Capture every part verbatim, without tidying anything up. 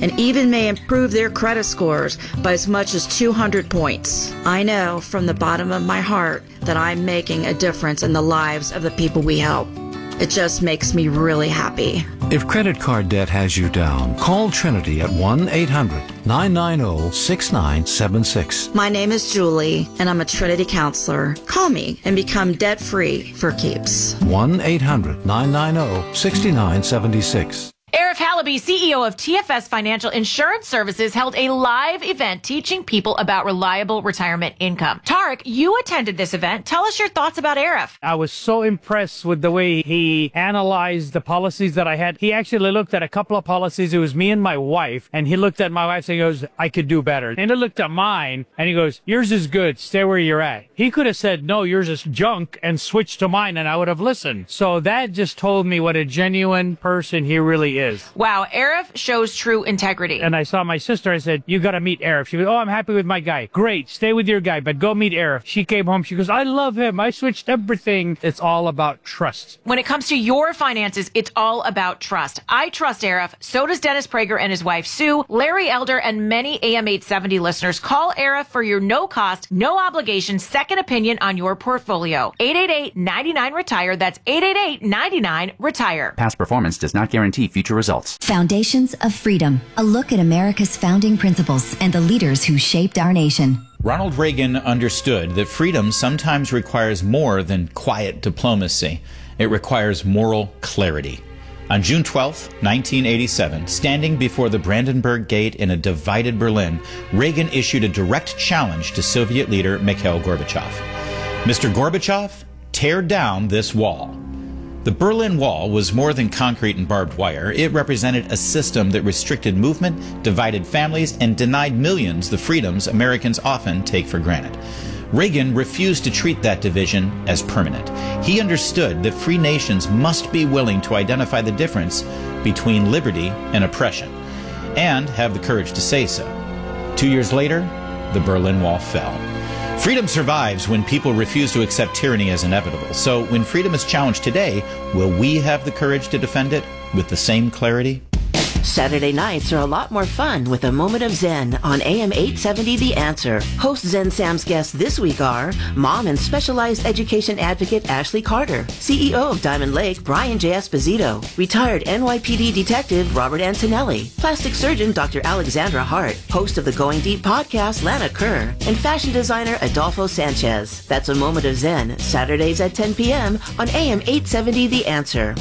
and even may improve their credit scores by as much as two hundred points. I know from the bottom of my heart that I'm making a difference in the lives of the people we help. It just makes me really happy. If credit card debt has you down, call Trinity at one eight hundred nine nine zero six nine seven six. My name is Julie, and I'm a Trinity counselor. Call me and become debt-free for keeps. one eight hundred nine nine zero six nine seven six. Arif Halaby, C E O of T F S Financial Insurance Services, held a live event teaching people about reliable retirement income. Tarek, you attended this event. Tell us your thoughts about Arif. I was so impressed with the way he analyzed the policies that I had. He actually looked at a couple of policies. It was me and my wife, and he looked at my wife and he goes, I could do better. And he looked at mine and he goes, yours is good. Stay where you're at. He could have said, no, yours is junk, and switched to mine, and I would have listened. So that just told me what a genuine person he really is. Wow, Arif shows true integrity. And I saw my sister. I said, you got to meet Arif. She goes, oh, I'm happy with my guy. Great. Stay with your guy, but go meet Arif. She came home. She goes, I love him. I switched everything. It's all about trust. When it comes to your finances, it's all about trust. I trust Arif. So does Dennis Prager and his wife, Sue, Larry Elder, and many A M eight seventy listeners. Call Arif for your no-cost, no-obligation second opinion on your portfolio. eight eight eight, nine nine, retire. That's eight eight eight, nine nine, retire. Past performance does not guarantee future results. Foundations of Freedom, a look at America's founding principles and the leaders who shaped our nation. Ronald Reagan understood that freedom sometimes requires more than quiet diplomacy. It requires moral clarity. On June twelfth, nineteen eighty-seven, standing before the Brandenburg Gate in a divided Berlin, Reagan issued a direct challenge to Soviet leader Mikhail Gorbachev. Mister Gorbachev, tear down this wall. The Berlin Wall was more than concrete and barbed wire. It represented a system that restricted movement, divided families, and denied millions the freedoms Americans often take for granted. Reagan refused to treat that division as permanent. He understood that free nations must be willing to identify the difference between liberty and oppression, and have the courage to say so. Two years later, the Berlin Wall fell. Freedom survives when people refuse to accept tyranny as inevitable. So when freedom is challenged today, will we have the courage to defend it with the same clarity? Saturday nights are a lot more fun with a moment of Zen on A M eight seventy The Answer. Host Zen Sam's guests this week are mom and specialized education advocate Ashley Carter, C E O of Diamond Lake Brian J. Esposito, retired N Y P D detective Robert Antonelli, plastic surgeon Doctor Alexandra Hart, host of the Going Deep podcast Lana Kerr, and fashion designer Adolfo Sanchez. That's a moment of Zen, Saturdays at ten p.m. on A M eight seventy The Answer.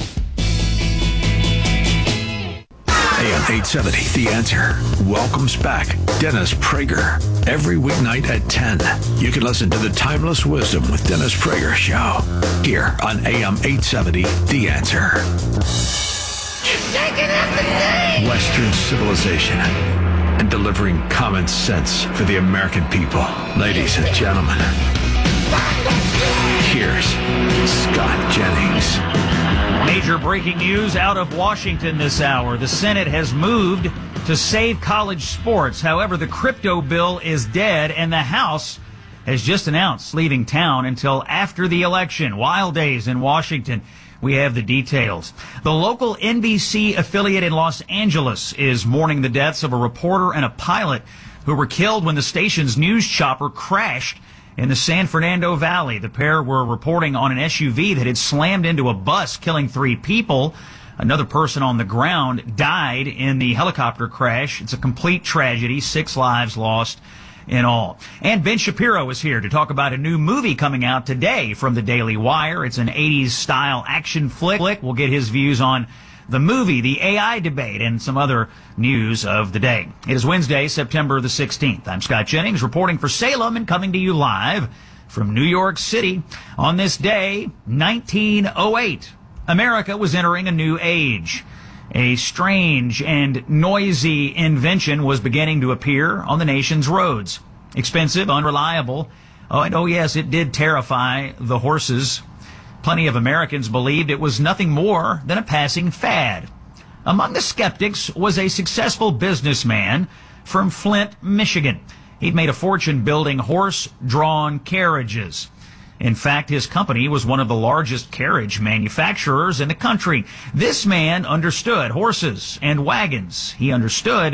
A M eight seventy, The Answer, welcomes back Dennis Prager. Every weeknight at ten, you can listen to the Timeless Wisdom with Dennis Prager show here on A M eight seventy, The Answer. Western civilization and delivering common sense for the American people. Ladies and gentlemen, here's Scott Jennings. Major breaking news out of Washington this hour. The Senate has moved to save college sports. However, the crypto bill is dead, and the House has just announced leaving town until after the election. Wild days in Washington. We have the details. The local N B C affiliate in Los Angeles is mourning the deaths of a reporter and a pilot who were killed when the station's news chopper crashed in the San Fernando Valley. The pair were reporting on an S U V that had slammed into a bus, killing three people. Another person on the ground died in the helicopter crash. It's a complete tragedy. Six lives lost in all. And Ben Shapiro is here to talk about a new movie coming out today from the Daily Wire. It's an eighties-style action flick. We'll get his views on the movie, the A I debate, and some other news of the day. It is Wednesday, September the sixteenth. I'm Scott Jennings, reporting for Salem and coming to you live from New York City. On this day, nineteen oh eight, America was entering a new age. A strange and noisy invention was beginning to appear on the nation's roads. Expensive, unreliable. Oh, and oh yes, it did terrify the horses. Plenty of Americans believed it was nothing more than a passing fad. Among the skeptics was a successful businessman from Flint, Michigan. He'd made a fortune building horse-drawn carriages. In fact, his company was one of the largest carriage manufacturers in the country. This man understood horses and wagons. He understood